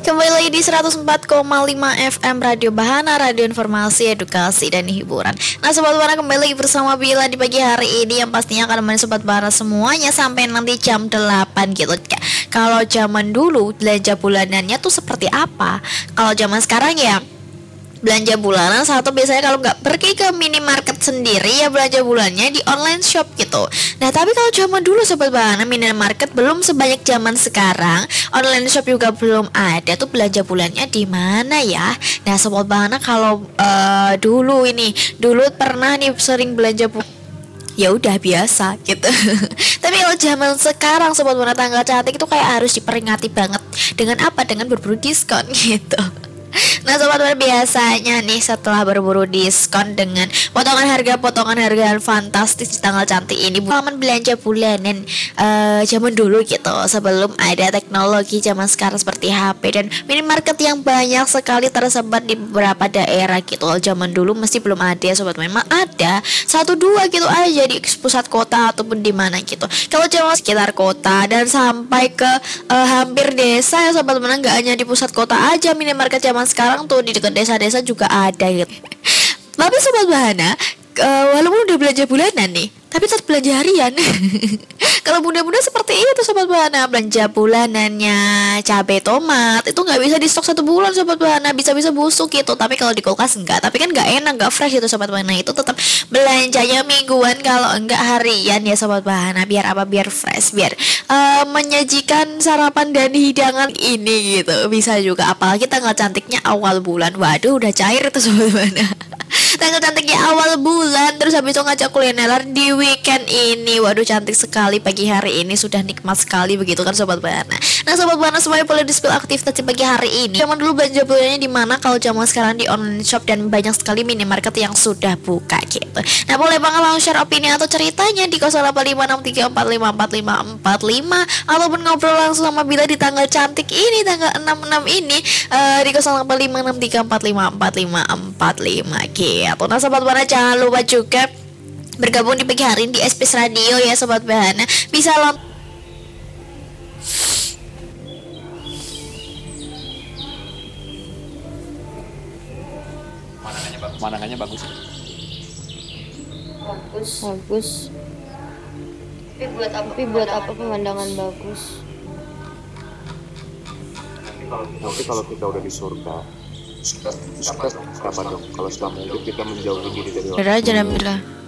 Kembali lagi di 104,5 FM Radio Bahana, radio informasi, edukasi, dan hiburan. Nah Sobat Bahana, kembali lagi bersama Bila di pagi hari ini, yang pastinya akan menemani Sobat Bahana semuanya sampai nanti jam 8 gitu. Kalau zaman dulu belanja bulanannya tuh seperti apa? Kalau zaman sekarang ya belanja bulanan satu biasanya kalau nggak pergi ke minimarket sendiri ya belanja bulannya di online shop gitu. Nah tapi kalau zaman dulu Sobat Bahana, minimarket belum sebanyak zaman sekarang, online shop juga belum ada, tuh belanja bulannya di mana ya? Nah Sobat Bahana, kalau dulu pernah nih sering belanja ya udah biasa gitu. Tapi kalau zaman sekarang Sobat Bahana, tanggal cantik itu kayak harus diperingati banget. Dengan apa? Dengan berburu diskon gitu. Nah Sobat Bahana, biasanya nih setelah berburu diskon dengan potongan harga yang fantastis di tanggal cantik ini, pengalaman belanja bulanan zaman dulu gitu, sebelum ada teknologi zaman sekarang seperti HP dan minimarket yang banyak sekali tersebar di beberapa daerah gitu. Zaman dulu mesti belum ada ya Sobat Bahana, memang ada satu dua gitu aja di pusat kota ataupun di mana gitu. Kalau zaman sekitar kota dan sampai ke hampir desa ya Sobat Bahana, nggak hanya di pusat kota aja, minimarket zaman sekarang tuh di dekat desa-desa juga ada gitu. Tapi Sobat Bahana, walaupun udah belanja bulanan nih, tapi tetap belanja harian. Kalau muda-muda seperti itu Sobat Bahana, belanja bulanannya cabai tomat itu nggak bisa di stok 1 bulan Sobat Bahana, bisa-bisa busuk gitu. Tapi kalau di kulkas enggak, tapi kan nggak enak, nggak fresh itu Sobat Bahana. Itu tetap belanjanya mingguan kalau enggak harian ya Sobat Bahana. Biar apa? Biar fresh, biar menyajikan sarapan dan hidangan ini gitu. Bisa juga, apalagi tanggal cantiknya awal bulan. Waduh udah cair itu Sobat Bahana. Tanggal cantiknya awal bulan, terus habis itu ngajak kulineran di weekend ini. Waduh cantik sekali, pagi hari ini sudah nikmat sekali begitu kan Sobat Bahana. Nah Sobat Bahana semuanya boleh di-spill aktivitas di pagi hari ini. Zaman dulu belanja bulannya di mana, kalau zaman sekarang di online shop dan banyak sekali minimarket yang sudah buka gitu. Nah boleh banget langsung share opini atau ceritanya di 085634545545 ataupun ngobrol langsung sama Bila di tanggal cantik ini, tanggal 66 ini, di 085634545545 gitu. Nah Sobat Bahana, jangan lupa juga bergabung di pagi hari ini di SPS Radio ya Sobat Bahana. Bisa pemandangannya bagus. Bagus. Tapi buat apa pemandangan bagus? Tapi kalau kita udah di surga, siapa dong kalau selama hidup kita menjauhi diri dari orang? Udah aja Bila.